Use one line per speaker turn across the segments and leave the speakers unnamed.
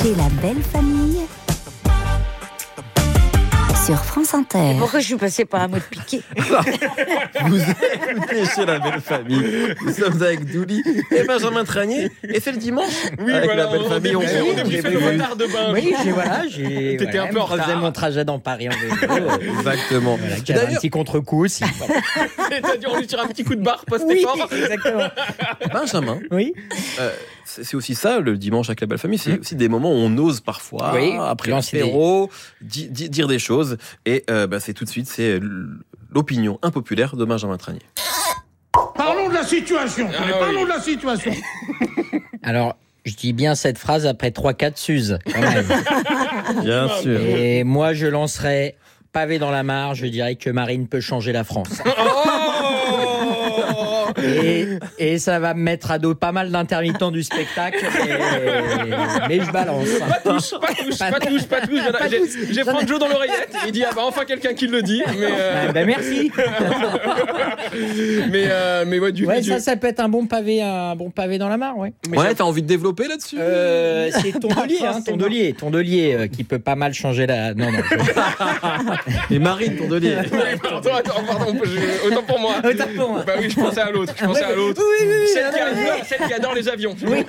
écoutez La Belle Famille sur France Inter.
Pourquoi je suis passée par un mot de piqué?
Vous écoutez chez La Belle Famille. Nous sommes avec Douli et Benjamin Tranier. Et c'est le dimanche.
Oui,
avec
voilà,
La Belle Famille. On
débriefé le retard de bain.
Oui,
T'étais un peu en retard.
Je faisais mon trajet dans Paris en vélo.
Exactement.
Voilà, qui avait un petit contre-coup aussi.
C'est-à-dire, on lui tire un petit coup de barre
Oui,
post-effort.
exactement.
Benjamin,
Oui.
c'est aussi ça, le dimanche avec La Belle Famille. C'est aussi des moments où on ose parfois,
Oui,
après
lancer
l'apéro, dire des choses. Et c'est tout de suite, c'est l'opinion impopulaire de Benjamin Tranier.
Parlons de la situation. Parlons de la situation.
Alors, je dis bien cette phrase après 3-4 Suze, quand même.
Bien sûr.
Et moi, je lancerai pavé dans la mare, je dirais que Marine peut changer la France. Et ça va me mettre à dos pas mal d'intermittents du spectacle. Mais je balance.
Pas tous. J'ai Franjo dans l'oreillette. Il dit enfin quelqu'un qui le dit. Mais
merci.
mais ouais,
ça peut être un bon pavé dans la mare, ouais.
Ouais, t'as envie de développer là-dessus?
C'est Tondelier, qui peut pas mal changer la. Non.
Et Marine Tondelier.
Pardon, autant pour moi. Bah oui, je pensais à l'autre.
Oui.
Celle qui adore les avions. Oui.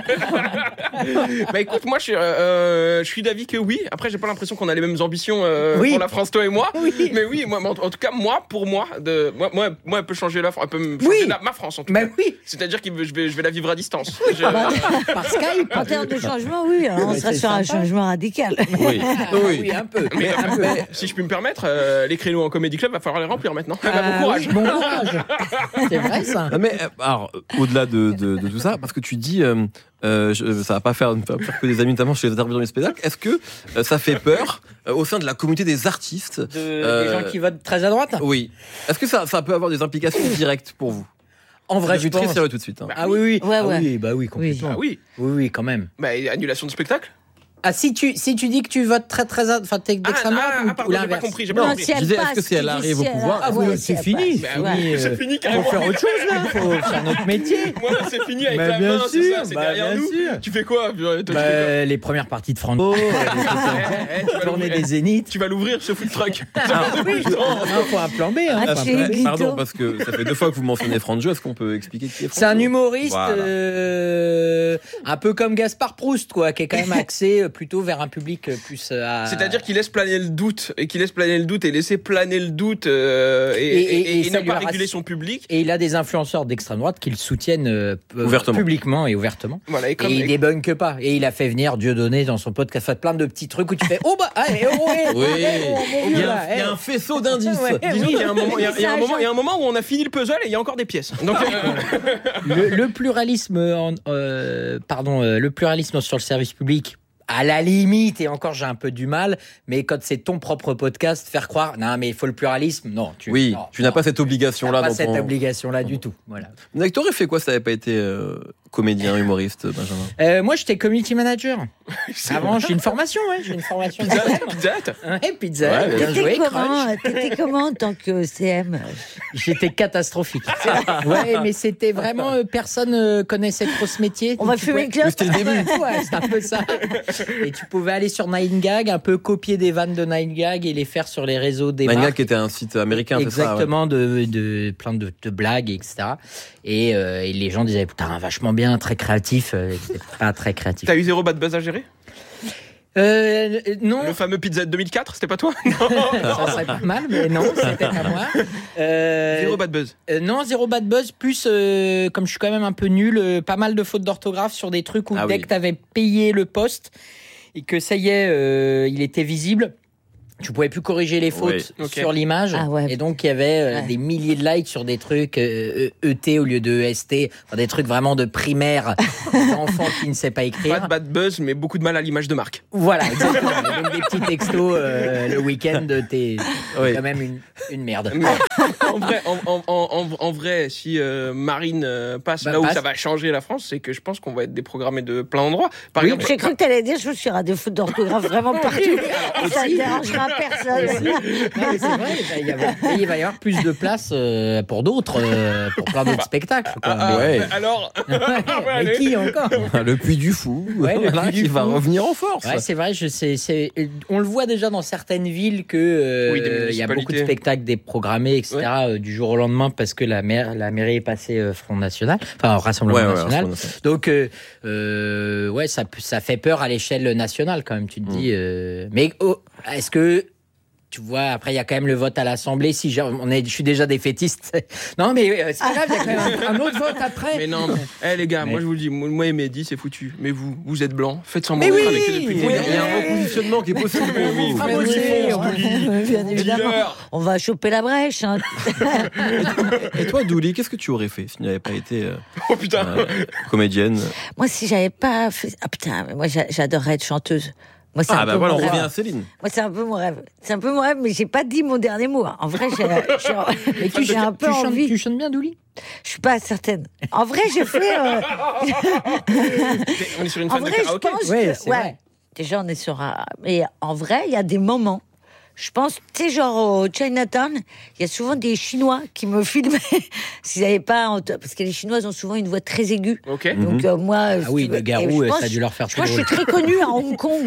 Bah écoute, moi je suis d'avis que oui. Après, j'ai pas l'impression qu'on a les mêmes ambitions pour la France, toi et moi. Oui. Mais oui, moi, en tout cas, moi, elle peut changer la France, elle peut me changer ma France en tout cas.
Oui.
C'est-à-dire que je vais la vivre à distance.
Par Skype.
En termes de changement, oui, on serait sur un changement radical.
Oui,
un peu.
Mais si je puis me permettre, les créneaux en Comédie Club, va falloir les remplir maintenant. Bon courage.
Bon courage. C'est vrai ça.
Mais alors, au-delà de tout ça, parce que tu dis, ça va pas faire que des amis, notamment chez les intervenants du spectacle. Est-ce que ça fait peur au sein de la communauté des artistes,
des gens qui votent très à droite?
Oui. Est-ce que ça peut avoir des implications directes pour vous?
En vrai,
je suis très sérieux tout de suite. Hein.
Ah oui.
Ouais.
Oui, complètement.
Ah oui.
Oui, quand même.
Bah, annulation de spectacle.
Ah, si tu dis que tu votes très, enfin, t'es d'extrême droite
pardon, j'ai pas compris.
Non,
Je disais, est-ce que si elle arrive au pouvoir,
c'est fini.
C'est fini carrément.
Faut faire autre chose là. Faut faire notre métier.
Moi, c'est fini avec
Bah,
la
bien
main,
sûr,
c'est
bah,
derrière
bien
nous.
sûr.
Tu fais quoi? Toi, tu fais quoi
Les premières parties de Franco, tourner des zéniths.
Tu vas l'ouvrir ce food truck.
Faut un plan B. Hein.
Pardon, parce que ça fait 2 fois que vous mentionnez Franjo. Est-ce qu'on peut expliquer qui est Franjo?
C'est un humoriste
Voilà.
un peu comme Gaspard Proust, quoi, qui est quand même axé plutôt vers un public plus
C'est-à-dire qu'il laisse planer le doute et laisser planer le doute et ne pas réguler son public.
Et il a des influenceurs d'extrême droite qui le soutiennent publiquement et ouvertement.
Voilà, et
il débunk pas. Et il a fait venir Dieudonné dans son podcast, fait plein de petits trucs où tu fais
il y a un faisceau d'indices.
Disons qu'il y a un moment où on a fini le puzzle et il y a encore des pièces. Donc
le pluralisme sur le service public, à la limite, et encore j'ai un peu du mal, mais quand c'est ton propre podcast, faire croire, non mais il faut le pluralisme, non. Tu
n'as pas cette obligation-là.
Obligation-là du tout. Voilà.
Tu aurais fait quoi si tu n'avais pas été comédien, humoriste, Benjamin?
Moi j'étais community manager. Avant j'ai une formation, Pizza. Bien joué,
T'étais comment en tant que CM?
J'étais catastrophique. Ouais, mais c'était vraiment personne connaissait trop ce métier.
On va fumer une clope.
C'était le début.
Ouais, c'est un peu ça. Et tu pouvais aller sur 9gag, un peu copier des vannes de 9gag et les faire sur les réseaux des
9gag qui était un site américain,
exactement, c'est ça, ouais. de plein de blagues, etc. Et les gens disaient putain, vachement bien, très créatif. C'était pas très créatif.
T'as eu 0 bad buzz à gérer?
Non.
Le fameux pizza de 2004, c'était pas toi?
Ça serait pas mal, mais non, c'était pas moi.
0 bad buzz.
Non, 0 bad buzz, plus comme je suis quand même un peu nul, pas mal de fautes d'orthographe sur des trucs où dès que t'avais payé le poste et que ça y est, il était visible, tu pouvais plus corriger les fautes sur l'image. Et donc il y avait des milliers de likes sur des trucs ET au lieu de EST, enfin, des trucs vraiment de primaire d'enfants qui ne sait pas écrire.
Pas de bad buzz, mais beaucoup de mal à l'image de marque.
Voilà, exactement. Donc des petits textos le week-end, t'es quand même une merde.
En vrai, si Marine passe là où ça va changer la France, c'est que je pense qu'on va être déprogrammé de plein d'endroits. Par exemple,
j'ai cru que t'allais dire, je me suis à des fautes d'orthographe vraiment partout. Ça ne dérangera personne.
Non, mais c'est vrai, il va y avoir plus de place pour d'autres, pour plein d'autres spectacles. Quoi.
ouais.
Alors,
Mais qui encore?
Le Puy du Fou,
Ouais, le Puy du
qui va
Fou.
revenir en force.
Ouais, c'est vrai, on le voit déjà dans certaines villes que
Oui, des
il y a beaucoup de
municipalités.
spectacles déprogrammés, etc. Du jour au lendemain parce que la mairie est passée Front National, enfin Rassemblement National. Donc ouais, ça fait peur à l'échelle nationale quand même. Tu te dis, mais est-ce que tu vois, après, il y a quand même le vote à l'Assemblée. Si je suis déjà défaitiste. Non, mais c'est pas grave, il y a quand même un autre vote après.
Mais non, les gars, moi je vous le dis, moi et Mehdi, c'est foutu. Mais vous êtes blancs, faites semblant
Mais
d'être
oui,
avec eux depuis le
oui,
début.
Il y a un repositionnement qui est possible pour vous.
Ah,
Mais
moi aussi,
bien évidemment.
Dealer.
On va choper la brèche. Hein.
Et toi, Douli, qu'est-ce que tu aurais fait si tu n'avais pas été
Oh putain.
comédienne?
Moi, si j'avais pas fait. Ah putain, mais moi, j'adorerais être chanteuse. Moi, c'est
Ah
un
bah
peu
voilà, on
mon
revient
rêve.
à Céline.
Moi, c'est un peu mon rêve. C'est un peu mon rêve, mais j'ai pas dit mon dernier mot. En vrai, j'ai un peu envie.
Tu chantes bien, Douli?
Je suis pas certaine. En vrai, j'ai fait.
On est sur une
En
fan de
vrai, je
karaoké.
pense
Ouais,
que.
c'est vrai.
Déjà, on est sur un. Mais en vrai, il y a des moments. Je pense, tu sais, genre au Chinatown, il y a souvent des Chinois qui me filmaient. S'ils n'avaient pas. Parce que les Chinoises ont souvent une voix très aiguë.
Ok.
Donc, moi.
Ah oui, le Garou, ça a dû leur faire
Je crois que je
drôle.
suis très connue à Hong Kong.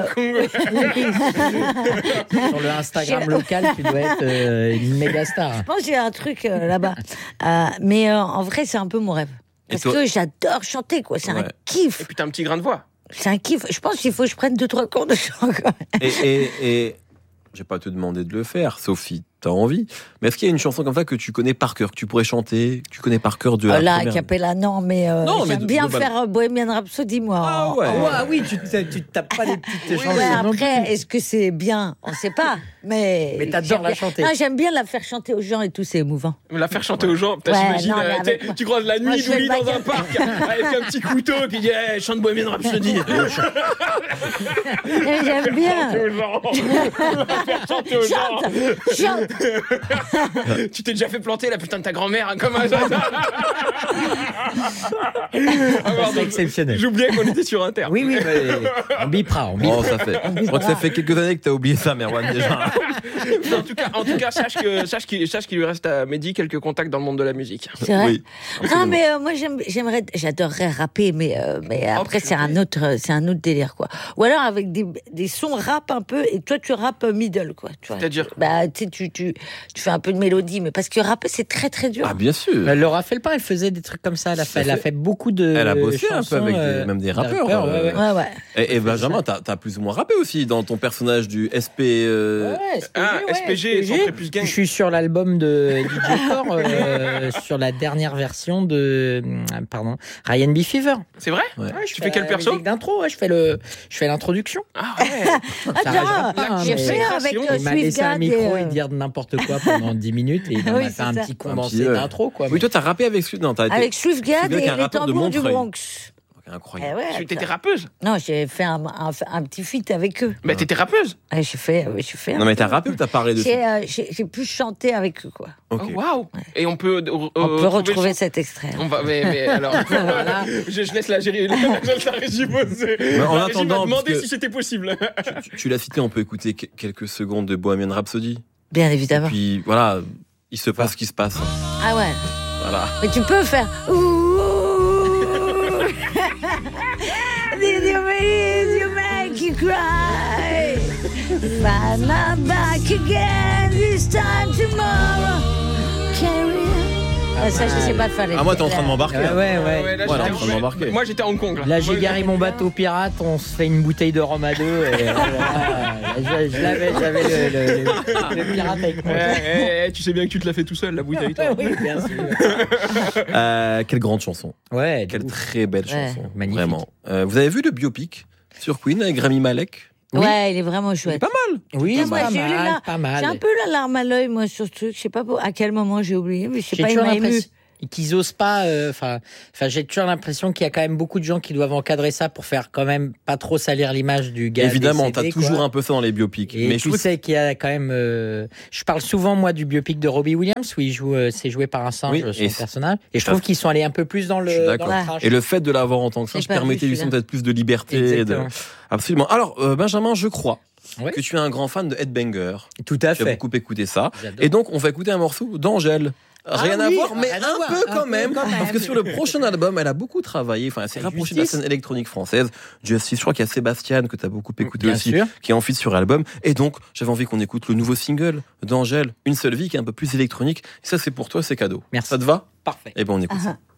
Sur le Instagram local, tu dois être une méga star.
Je pense que j'ai un truc là-bas. Mais en vrai, c'est un peu mon rêve.
Et
Parce
toi
que j'adore chanter, quoi. C'est un
Ouais.
kiff.
Et puis t'as un petit grain de voix.
C'est un kiff. Je pense qu'il faut que je prenne 2-3 cours de chant, quoi.
Et je vais pas te demander de le faire, sauf si t'as envie. Mais est-ce qu'il y a une chanson comme ça que tu connais par cœur, que tu pourrais chanter, que tu connais par cœur de la
Là,
première...
Capella, non, mais
Non, mais
j'aime bien
global.
faire Bohemian Rhapsody, moi.
Ah ouais.
Ah oui, tu te tapes pas des petites chansons.
Ouais,
non
après,
plus.
est-ce que c'est bien? On sait pas. Mais
t'adores
j'aime
la
bien-
chanter.
Non, j'aime bien la faire chanter aux gens et tout, c'est émouvant.
La faire chanter aux gens, putain,
Ouais,
j'imagine,
non, mais
tu sais,
avec moi.
tu croises la
Moi,
nuit
je fais
Douli
le
dans un
bac.
parc avec un petit couteau qui dit hey, chante Bohemian Rhapsody.
Mais j'aime bien.
Aux gens. La faire chanter aux gens.
Chante.
Tu t'es déjà fait planter la putain de ta grand-mère hein, comme un
C'est exceptionnel.
J'oubliais qu'on était sur Inter.
Oui, on bipera.
Oh, ça fait. Je crois que ça fait quelques années que t'as oublié ça, Merwan, déjà.
En tout cas, sache qu'il lui reste à Mehdi quelques contacts dans le monde de la musique.
C'est vrai.
Oui.
Non, mais moi, j'adorerais rapper, mais après, c'est un autre délire, quoi. Ou alors avec des sons rap un peu, et toi, tu rappes middle, quoi. Tu vois.
C'est-à-dire
Bah, tu sais, tu fais un peu de mélodie, mais parce que rapper, c'est très, très dur.
Ah, bien sûr.
Laura Felpin, elle faisait des trucs comme ça. Elle a fait beaucoup de.
Elle a bossé un peu
chansons,
avec même des rappeurs.
ouais.
Ouais.
Et Benjamin, t'as plus ou moins rappé aussi dans ton personnage du SP.
SPG, Centré Plus Gang.
Je suis sur l'album de DJ Core, sur la dernière version de Ryan B. Fever.
C'est vrai
Ouais.
Tu fais quel perso
d'intro, je fais l'introduction.
Ah ouais.
Ça
Attends,
rajoute pas, hein,
j'ai
mais-
fait avec
Il m'a laissé un
Swiftgad
micro
et,
et dire n'importe quoi pendant 10 minutes et il
Oui,
m'a fait
c'est
un
ça.
petit condensé
petit,
d'intro, quoi.
Oui, toi, t'as rappé avec celui. Non, t'as été.
avec Swiftgad
Swiftgad, qui est
et
un
les
rappeur de
tambours du
Montreuil.
Bronx.
Incroyable.
Eh ouais,
T'étais rappeuse
non, j'ai fait un petit feat avec eux.
Bah t'étais rappeuse.
Ouais, j'ai fait.
Non, mais t'as rappé ou t'as parlé dessus?
J'ai pu chanter avec eux, quoi.
Ok.
Oh, waouh. Et on peut
On peut retrouver cet extrait.
On va, mais alors,
Voilà.
je laisse la régie poser.
Mais en
La régie
attendant,
m'a demandé
parce que-
si c'était possible.
Tu l'as cité, on peut écouter quelques secondes de Bohemian Rhapsody.
Bien
Et
évidemment.
puis voilà, il se passe ce qui se passe.
Ah ouais.
Voilà.
Mais tu peux faire. Did you make you cry? Find my back again this time tomorrow. Carry on. Ah, ça, je sais pas faire les.
Ah, moi, t'es en train de m'embarquer.
Ouais,
hein.
ouais.
là,
Ouais,
j'étais-
en train de m'embarquer.
Moi j'étais à Hong Kong.
Là, j'ai
Moi,
garé mon bateau pirate, on se fait une bouteille de rhum à deux. Et voilà, j'avais le pirate avec moi.
Tu sais bien que tu te l'as fait tout seul, la bouteille. toi.
Oui, bien sûr.
Quelle grande chanson.
Ouais,
Quelle très belle
Ouais.
chanson.
Magnifique.
Vraiment. Vous avez vu le biopic sur Queen avec Rami Malek?
Oui.
Ouais, il est vraiment chouette.
Pas mal.
Oui,
Moi, j'ai eu les
pas mal.
J'ai un peu la larme à l'œil, moi, sur ce truc. Je sais pas à quel moment j'ai oublié, mais je sais
J'ai
pas, il
toujours
m'a ému.
l'impression qu'ils osent pas. Enfin, j'ai toujours l'impression qu'il y a quand même beaucoup de gens qui doivent encadrer ça pour faire quand même pas trop salir l'image du gars.
Évidemment,
décédé,
t'as toujours
quoi.
un peu ça dans les biopics.
Et
mais je
tu
trouve
sais qu'il y a quand même. Je parle souvent moi du biopic de Robbie Williams où il joue, c'est joué par un singe
Oui,
son
et
personnage. Et je trouve qu'ils sont allés un peu plus dans
je suis
le.
d'accord.
Dans le trash.
Et le fait de l'avoir en tant que
J'ai
singe
pas vu
permettait
celui-là.
justement peut-être plus de liberté.
Exactement.
Absolument. Alors, Benjamin, je crois que tu es un grand fan de Headbanger.
Tout à
Tu as
fait.
beaucoup écouté ça.
J'adore.
Et donc, on va écouter un morceau d'Angèle. Rien à voir, mais
rien à
un
voir,
peu
un
quand
peu
même.
quand même.
Parce que sur le prochain album, elle a beaucoup travaillé. Enfin, elle s'est rapprochée de la scène électronique française. Justice, je crois qu'il y a Sébastien que tu as beaucoup écouté
Bien
aussi,
sûr.
qui est en feat sur l'album. Et donc, j'avais envie qu'on écoute le nouveau single d'Angèle, Une seule vie, qui est un peu plus électronique. Et ça, c'est pour toi, c'est cadeau.
Merci.
Ça te va?
Parfait.
Eh ben, on écoute ça.